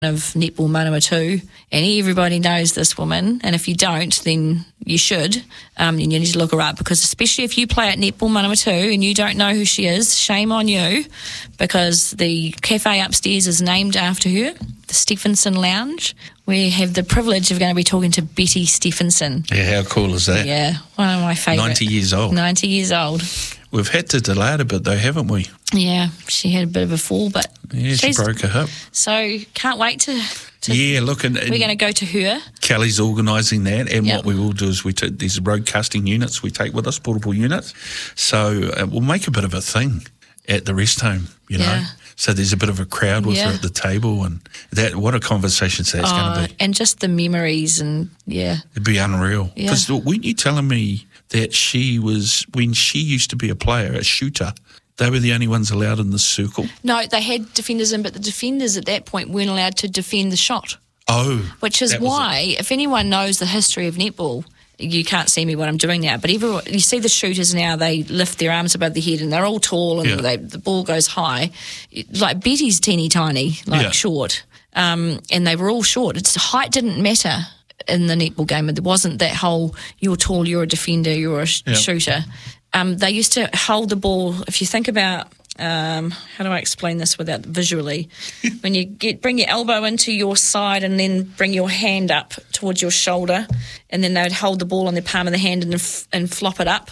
of Netball Manawatu, and everybody knows this woman, and if you don't, then you should. You need to look her up, because especially if you play at Netball Manawatu and you don't know who she is, shame on you, because the cafe upstairs is named after her, the Stephenson Lounge. We have the privilege of going to be talking to Betty Stephenson. Yeah, how cool is that? Yeah, one of my favourite. 90 years old. 90 years old. We've had to delay it a bit though, haven't we? Yeah, she had a bit of a fall, but yeah, she broke her hip. So can't wait to yeah, look, and we're going to go to her. Kelly's organising that, and Yep. what we will do is we take these broadcasting units we take with us, portable units. So we'll make a bit of a thing at the rest home, you know. Yeah. So there's a bit of a crowd with her at the table, and that what a conversation that's going to be. And just the memories, and yeah. It'd be unreal. Yeah. Because weren't you telling me that she was, when she used to be a player, a shooter, they were the only ones allowed in the circle? No, they had defenders in, but the defenders at that point weren't allowed to defend the shot. Oh. Which is why, if anyone knows the history of netball, you can't see me what I'm doing now, but everyone, you see the shooters now, they lift their arms above their head and they're all tall and the ball goes high. Like Betty's teeny tiny, short, and they were all short. Height didn't matter in the netball game. There wasn't that whole, you're tall, you're a defender, you're a shooter. They used to hold the ball, if you think about, how do I explain this without visually? When you bring your elbow into your side and then bring your hand up towards your shoulder, and then they would hold the ball on the palm of the hand and flop it up.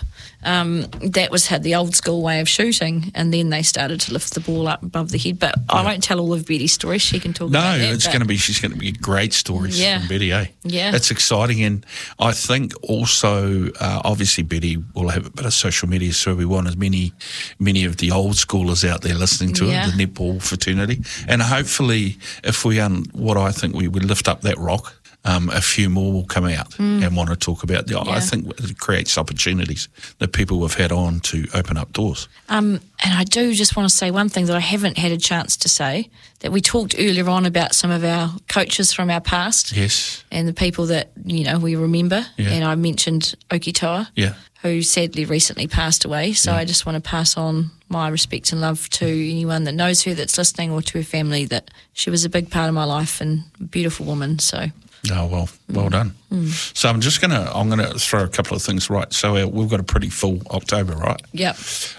That was the old school way of shooting, and then they started to lift the ball up above the head. But I won't tell all of Betty's stories. She can talk about that. No, she's going to be great stories from Betty, eh? Yeah. It's exciting, and I think also, obviously Betty will have a bit of social media, so we want as many of the old schoolers out there listening to it, the netball fraternity. And hopefully, if we what I think we would lift up that rock, a few more will come out and want to talk about the. I think it creates opportunities that people have had on to open up doors. And I do just want to say one thing that I haven't had a chance to say, that we talked earlier on about some of our coaches from our past. Yes. And the people that, we remember. Yeah. And I mentioned Okitoa, who sadly recently passed away. So I just want to pass on my respect and love to anyone that knows her, that's listening, or to her family, that she was a big part of my life and a beautiful woman. So... Oh, well done. So I'm going to throw a couple of things right. So we've got a pretty full October, right? Yep.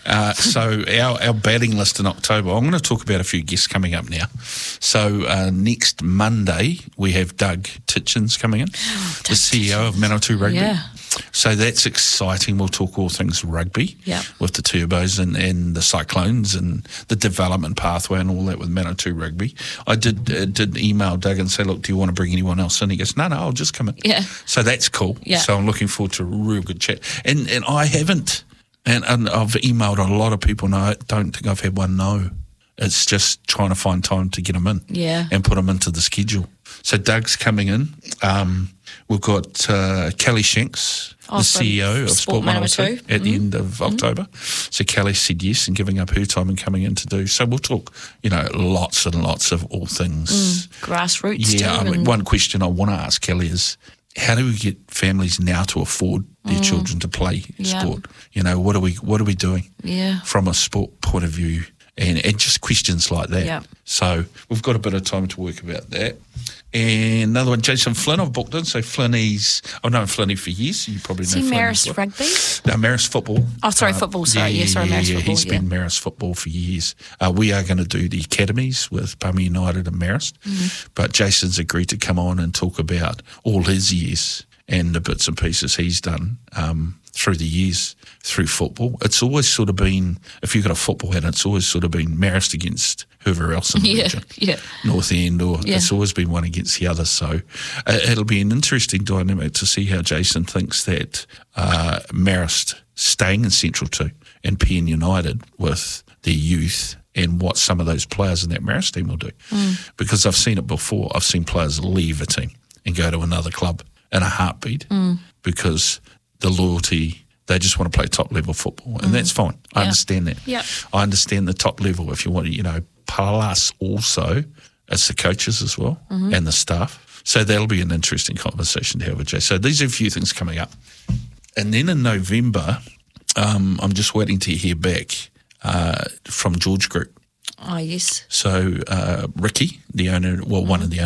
So our batting list in October, I'm going to talk about a few guests coming up now. So next Monday, we have Doug Titchens coming in, the CEO of Manawatu Rugby. Yeah. So that's exciting. We'll talk all things rugby with the Turbos and the Cyclones and the development pathway and all that with Manawatu Rugby. I did email Doug and say, look, do you want to bring anyone else in? He goes, no, I'll just come in. Yeah. So that's cool. Yeah. So I'm looking forward to a real good chat. And I haven't, and I've emailed a lot of people, and I don't think I've had one no. It's just trying to find time to get them in and put them into the schedule. So Doug's coming in. We've got Kelly Shanks, the CEO of Sport Manawatu, at the end of October. So Kelly said yes and giving up her time and coming in to do. So we'll talk, lots and lots of all things. Grassroots too. One question I want to ask Kelly is, how do we get families now to afford their children to play sport? What are we doing from a sport point of view? And just questions like that. Yep. So we've got a bit of time to work about that. And another one, Jason Flynn, I've booked in. So I've known Flinny for years. So you probably know Flynn. Marist Rugby? No, Marist Football. Oh, sorry, football. Sorry, Marist Football. He's been Marist Football for years. We are going to do the academies with Palmer United and Marist. But Jason's agreed to come on and talk about all his years and the bits and pieces he's done through the years through football. It's always sort of been, if you've got a football hat, it's always sort of been Marist against whoever else in the region. North End, or it's always been one against the other. So it'll be an interesting dynamic to see how Jason thinks that Marist staying in Central 2 and PN United with their youth and what some of those players in that Marist team will do. Because I've seen it before. I've seen players leave a team and go to another club in a heartbeat because the loyalty, they just want to play top level football, and that's fine. I understand that. Yep. I understand the top level if you want to, plus also it's the coaches as well and the staff. So that'll be an interesting conversation to have with Jay. So these are a few things coming up. And then in November, I'm just waiting to hear back from George Group. Oh, yes. So Ricky, the owner, one of the owners,